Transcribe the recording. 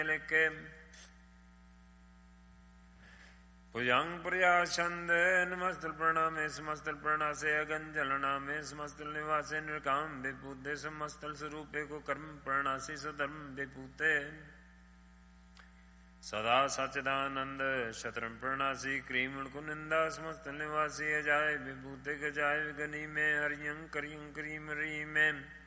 लिखे भुजंग प्रयाछंद नमस्तल प्रणामे समस्तल प्रणासे अगन जलनामे समस्तल निवासे निर्काम विभूते समस्तल स्वरूपे को कर्म प्रणासी सधर्म विभूते सदा सच्चिदानंद शतरम प्रणासी क्रीमण कुनिंदा समस्तल निवासी अजाय विभूते गजाय गनी में हरियं करियं करीम री में